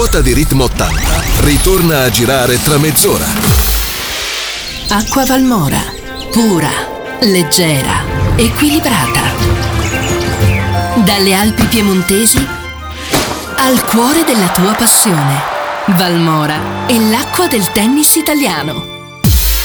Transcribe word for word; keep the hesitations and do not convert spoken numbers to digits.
ruota di Ritmo ottanta ritorna a girare tra mezz'ora. Acqua Valmora, pura, leggera, equilibrata. Dalle Alpi piemontesi al cuore della tua passione. Valmora è l'acqua del tennis italiano.